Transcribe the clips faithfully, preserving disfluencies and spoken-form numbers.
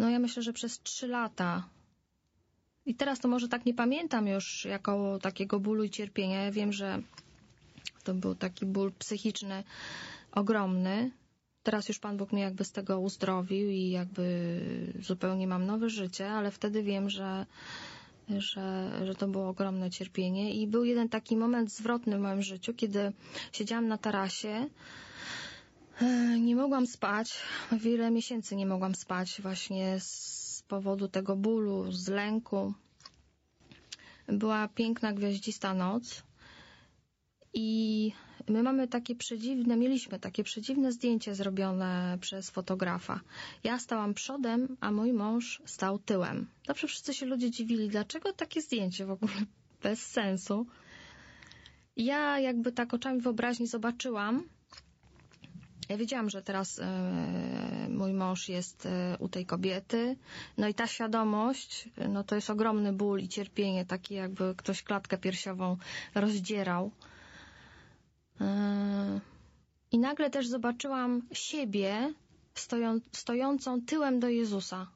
no ja myślę, że przez trzy lata. I teraz to może tak nie pamiętam już jako takiego bólu i cierpienia. Ja wiem, że to był taki ból psychiczny ogromny. Teraz już Pan Bóg mnie jakby z tego uzdrowił i jakby zupełnie mam nowe życie, ale wtedy wiem, że, że, że to było ogromne cierpienie. I był jeden taki moment zwrotny w moim życiu, kiedy siedziałam na tarasie. Nie mogłam spać. Wiele miesięcy nie mogłam spać właśnie z powodu tego bólu, z lęku. Była piękna, gwiaździsta noc. I my mamy takie przedziwne, mieliśmy takie przedziwne zdjęcie zrobione przez fotografa. Ja stałam przodem, a mój mąż stał tyłem. Zawsze wszyscy się ludzie dziwili, dlaczego takie zdjęcie w ogóle bez sensu. Ja jakby tak oczami wyobraźni zobaczyłam. Ja wiedziałam, że teraz y, mój mąż jest y, u tej kobiety. No i ta świadomość, no to jest ogromny ból i cierpienie, taki jakby ktoś klatkę piersiową rozdzierał. I nagle też zobaczyłam siebie stoją, stojącą tyłem do Jezusa.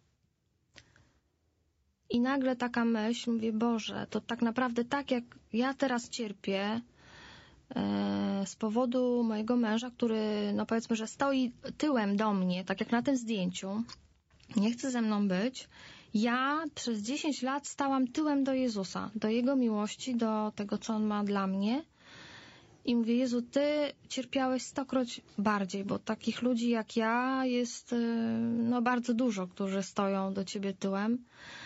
I nagle taka myśl, mówię, Boże, to tak naprawdę tak jak ja teraz cierpię e, z powodu mojego męża, który, no powiedzmy, że stoi tyłem do mnie, tak jak na tym zdjęciu, nie chce ze mną być. Ja przez dziesięć lat stałam tyłem do Jezusa, do Jego miłości, do tego, co On ma dla mnie. I mówię, Jezu, Ty cierpiałeś stokroć bardziej, bo takich ludzi jak ja jest no bardzo dużo, którzy stoją do Ciebie tyłem.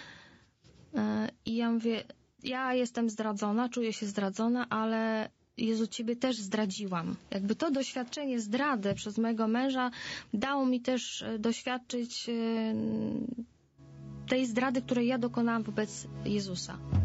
I ja mówię, ja jestem zdradzona, czuję się zdradzona, ale Jezu, Ciebie też zdradziłam. Jakby to doświadczenie zdrady przez mojego męża dało mi też doświadczyć tej zdrady, której ja dokonałam wobec Jezusa.